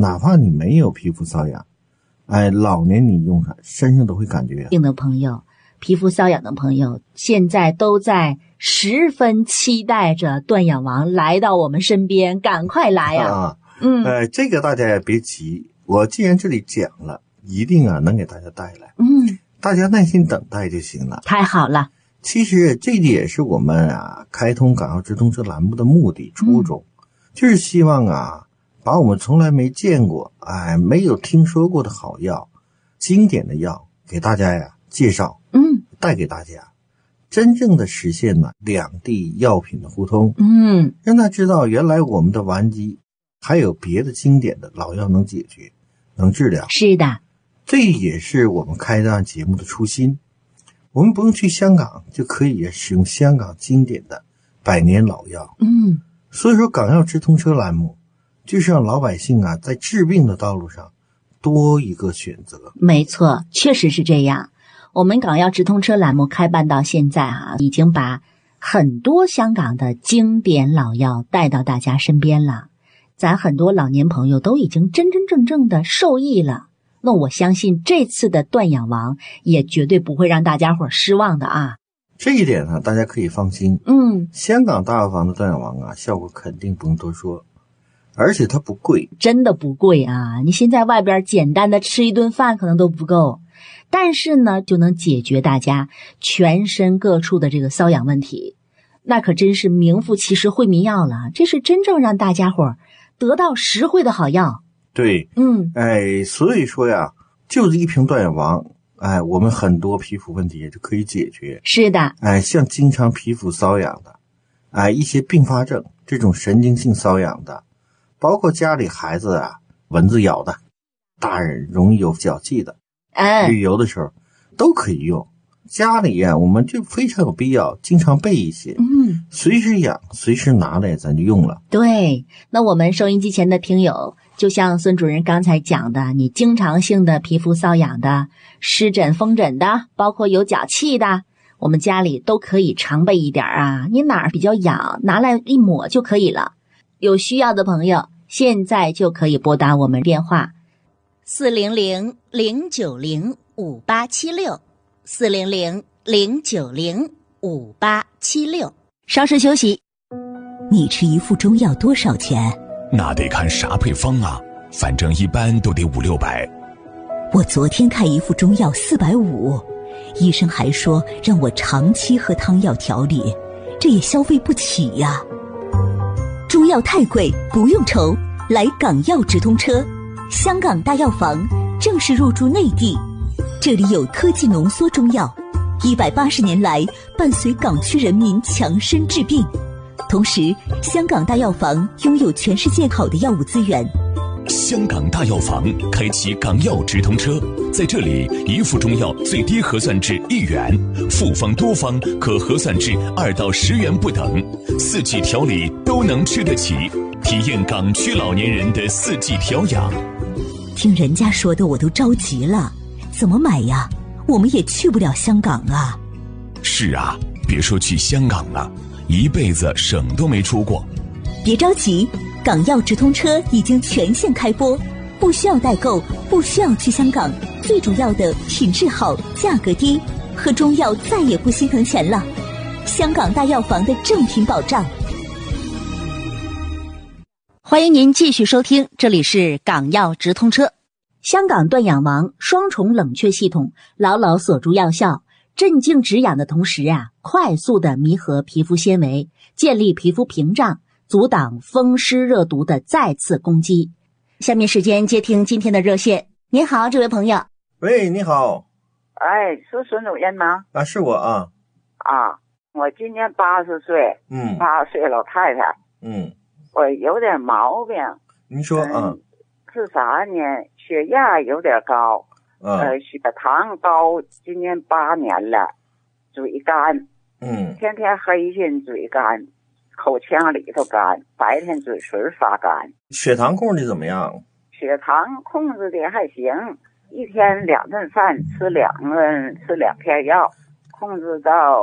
哪怕你没有皮肤瘙痒，老年你用它身上都会感觉。 病的朋友，皮肤瘙痒的朋友，现在都在十分期待着断痒王来到我们身边，赶快来呀！ 这个大家也别急，我既然这里讲了，一定能给大家带来。大家耐心等待就行了。 太好了。 其实这也是我们开通港澳直通车栏目的目的初衷，就是希望把我们从来没见过没有听说过的好药，经典的药给大家介绍，带给大家，真正的实现了两地药品的互通，让他知道原来我们的顽疾还有别的经典的老药能解决，能治疗。 是的， 这也是我们开档节目的初心。我们不用去香港就可以使用香港经典的百年老药。所以说港药直通车栏目就是让老百姓在治病的道路上多一个选择。 没错，确实是这样。我们港药直通车栏目开办到现在已经把很多香港的经典老药带到大家身边了，咱很多老年朋友都已经真真正正的受益了。那我相信这次的断痒王也绝对不会让大家伙失望的这一点大家可以放心。香港大药房的断痒王效果肯定不用多说，而且它不贵， 真的不贵你现在外边简单的吃一顿饭可能都不够，但是呢就能解决大家全身各处的这个瘙痒问题，那可真是名副其实惠民药了。这是真正让大家伙得到实惠的好药。 对，所以说就是一瓶断痒王，我们很多皮肤问题也就可以解决。 是的， 像经常皮肤瘙痒的，一些并发症，这种神经性瘙痒的，包括家里孩子蚊子咬的，大人容易有脚气的，旅游的时候都可以用。家里我们就非常有必要经常备一些，随时痒随时拿来咱就用了。 对，那我们收音机前的听友，就像孙主任刚才讲的，你经常性的皮肤瘙痒的，湿疹风疹的，包括有脚气的，我们家里都可以常备一点你哪儿比较痒拿来一抹就可以了。有需要的朋友现在就可以拨打我们电话400-090-5876，400-090-5876。稍事休息。 你吃一副中药多少钱？ 那得看啥配方反正一般都得500-600。 我昨天看一副中药450，医生还说让我长期喝汤药调理，这也消费不起呀。中药太贵不用愁，来港药直通车，香港大药房正式入驻内地，这里有科技浓缩中药，180年来伴随港区人民强身治病。同时，香港大药房拥有全世界好的药物资源。 香港大药房开启港药直通车，在这里一副中药最低核算至1元，复方多方可核算至2到10元不等，4季调理都能吃得起，体验港区老年人的4季调养。 听人家说的我都着急了，怎么买呀？我们也去不了香港是别说去香港了，一辈子省都没出过。 别着急，港药直通车已经全线开播，不需要代购，不需要去香港，最主要的品质好，价格低，喝中药再也不心疼钱了。香港大药房的正品保障。 欢迎您继续收听，这里是港药直通车。香港断痒王双重冷却系统牢牢锁住药效，镇静止痒的同时快速的弥合皮肤纤维，建立皮肤屏障，阻挡风湿热毒的再次攻击。下面时间接听今天的热线。您好，这位朋友。 喂，你好。 是孙主任吗？ 是我我今年80岁，80岁老太太。我有点毛病。 您说是啥呢？血压有点高，血糖高，今年8年了，嘴干，天天黑心嘴干，口腔里头干，白天嘴唇发干。 血糖控制怎么样？ 血糖控制的还行，一天2顿饭，吃2片药，控制到